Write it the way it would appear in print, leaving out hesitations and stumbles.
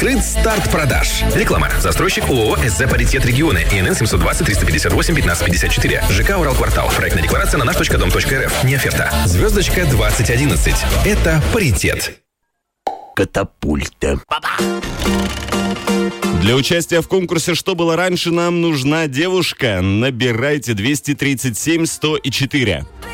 Открыт старт продаж. Реклама. Застройщик ООО СЗ «Паритет Регионы». ИНН 720-358-1554. ЖК «Уралквартал». Проектная декларация на наш.дом.рф. Не оферта. Звездочка 2011. Это «Паритет». Катапульта. Для участия в конкурсе «Что было раньше» нам нужна девушка. Набирайте 237 104.